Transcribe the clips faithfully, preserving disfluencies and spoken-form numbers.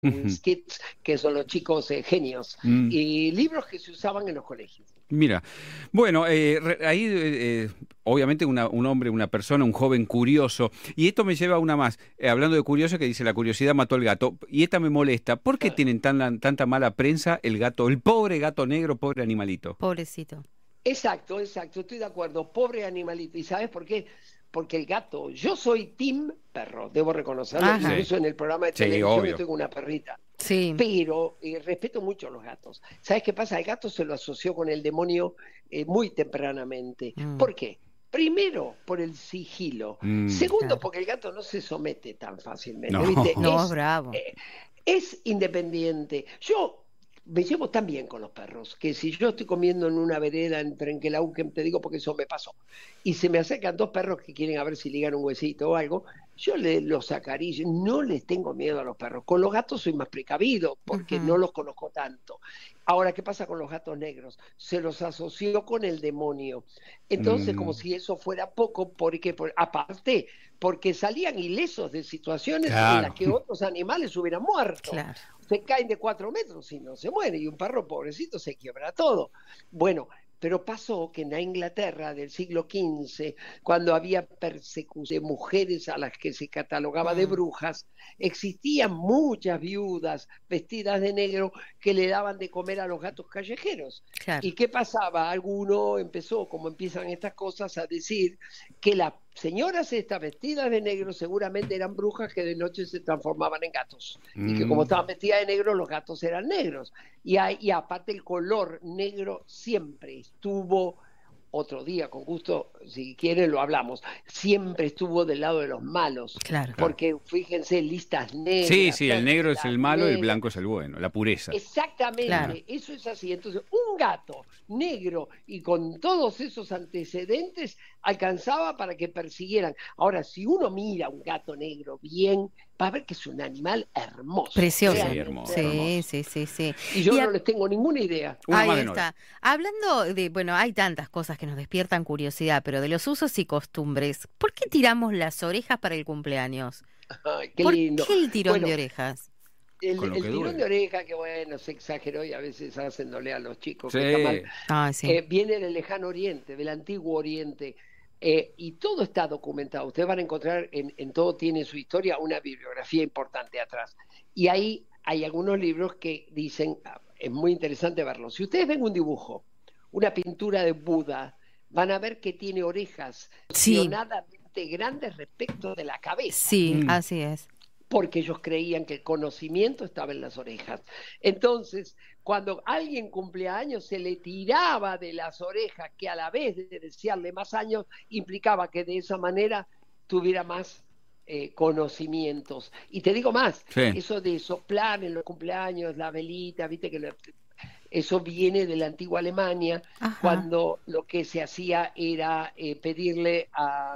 Wins Kids, que son los chicos eh, genios, Mm. y libros que se usaban en los colegios. Mira, bueno, eh, re- ahí eh, obviamente una- un hombre, una persona, un joven curioso, y esto me lleva a una más, eh, hablando de curioso, que dice la curiosidad mató al gato, y esta me molesta, ¿por qué tienen tan, tanta mala prensa el gato, el pobre gato negro, pobre animalito? Pobrecito. Exacto, exacto, estoy de acuerdo. Pobre animalito. ¿Y sabes por qué? Porque el gato, yo soy team perro, debo reconocerlo, Ajá. Sí. incluso en el programa de Sí, televisión obvio. yo tengo una perrita. Sí. Pero eh, respeto mucho a los gatos. ¿Sabes qué pasa? El gato se lo asoció con el demonio eh, muy tempranamente. Mm. ¿Por qué? Primero, por el sigilo. Mm, Segundo, claro. porque el gato no se somete tan fácilmente. No. ¿Viste? No, Es, bravo. eh, es independiente. Yo me llevo tan bien con los perros que si yo estoy comiendo en una vereda en Trenquelauquen, te digo porque eso me pasó, y se me acercan dos perros que quieren a ver si ligan un huesito o algo, yo le, los acaricio, no les tengo miedo a los perros. Con los gatos soy más precavido porque Ujú. no los conozco tanto. Ahora, ¿qué pasa con los gatos negros? Se los asoció con el demonio. Entonces, Mm. como si eso fuera poco, porque por, aparte, porque salían ilesos de situaciones en Claro. las que otros animales hubieran muerto. Claro. Se caen de cuatro metros y no se muere, y un perro pobrecito se quiebra todo. Bueno, pero pasó que en la Inglaterra del siglo quince, cuando había persecución de mujeres a las que se catalogaba de Mm. brujas, existían muchas viudas vestidas de negro que le daban de comer a los gatos callejeros. Claro. ¿Y qué pasaba? Alguno empezó, como empiezan estas cosas, a decir que las señoras estas vestidas de negro seguramente eran brujas que de noche se transformaban en gatos. Y que como Mm. estaban vestidas de negro, los gatos eran negros. Y, hay- y aparte el color negro siempre estuvo, otro día con gusto, si quieren lo hablamos, siempre estuvo del lado de los malos. Claro. Porque fíjense, listas negras. Sí, sí, el negro es el perlas malo y el negras. blanco es el bueno, la pureza. Exactamente, Claro. eso es así. Entonces, un gato negro y con todos esos antecedentes alcanzaba para que persiguieran. Ahora, si uno mira un gato negro bien, va a ver que es un animal hermoso. Precioso. Sí, realmente hermoso, Sí, hermoso. sí, sí, sí. Y yo Y a- no les tengo ninguna idea. Una Ahí más de Nora. está. Hablando de, bueno, hay tantas cosas que nos despiertan curiosidad, pero de los usos y costumbres, ¿por qué tiramos las orejas para el cumpleaños? Ay, qué ¿Por lindo. qué el tirón Bueno, de orejas? el, Con lo el que tirón duele. de oreja, que bueno, se exageró y a veces hacen doler a los chicos, Sí. que está mal. Ay, sí. Eh, viene del lejano oriente, del antiguo oriente, eh, y todo está documentado. Ustedes van a encontrar, en, en todo tiene su historia, una bibliografía importante atrás. Y ahí hay algunos libros que dicen, ah, es muy interesante verlo. Si ustedes ven un dibujo, una pintura de Buda, van a ver que tiene orejas Sí. proporcionadamente grandes respecto de la cabeza, Sí, Mm. así es. porque ellos creían que el conocimiento estaba en las orejas. Entonces, cuando alguien cumplía años, se le tiraba de las orejas, que a la vez de desearle más años, implicaba que de esa manera tuviera más eh, conocimientos. Y te digo más, Sí. eso de soplar en los cumpleaños, la velita, viste que lo- eso viene de la antigua Alemania, Ajá. cuando lo que se hacía era eh, pedirle a,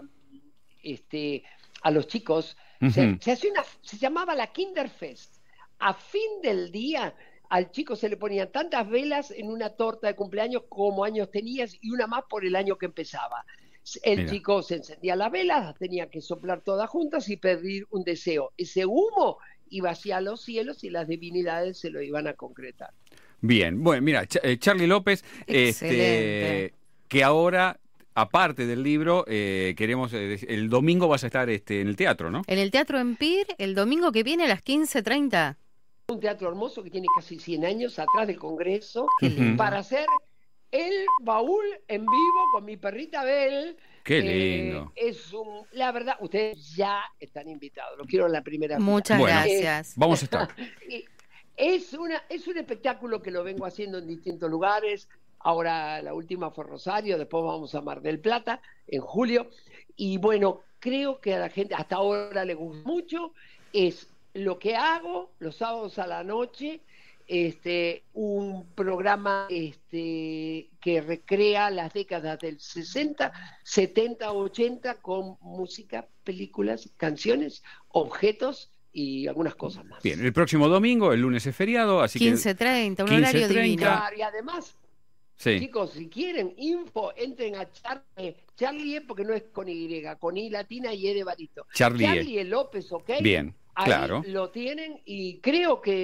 este, a los chicos, se, Ujú. se hacía una, se llamaba la Kinderfest. A fin del día, al chico se le ponían tantas velas en una torta de cumpleaños como años tenías y una más por el año que empezaba. El Mira. chico se encendía las velas, tenía que soplar todas juntas y pedir un deseo. Ese humo iba hacia los cielos y las divinidades se lo iban a concretar. Bien, bueno, mira, Ch- eh, Charlie López, Excelente. este, que ahora, aparte del libro, eh, queremos, eh, dec- el domingo vas a estar este, en el teatro, ¿no? En el Teatro Empir, el domingo que viene a las quince treinta. Un teatro hermoso que tiene casi cien años atrás del Congreso, Qué lindo. para hacer el baúl en vivo con mi perrita Bel. Qué Eh, lindo. es un, la verdad, ustedes ya están invitados. Lo quiero en la primera fila. Muchas Bueno. gracias. Vamos a estar. Y es, una, es un espectáculo que lo vengo haciendo en distintos lugares. Ahora la última fue Rosario, después vamos a Mar del Plata en julio. Y bueno, creo que a la gente hasta ahora le gusta mucho. Es lo que hago los sábados a la noche, este, un programa este, que recrea las décadas del sesenta, setenta, ochenta con música, películas, canciones, objetos y algunas cosas más. Bien, el próximo domingo, el lunes es feriado, así quince treinta, un quince horario treinta. divino. Claro, y además, que... Sí. chicos, si quieren info, entren a Charlie, Charlie porque no es con Y, con I latina y E de varito. Charlie. Charlie López, ¿ok? Bien. Ahí Claro. lo tienen y creo que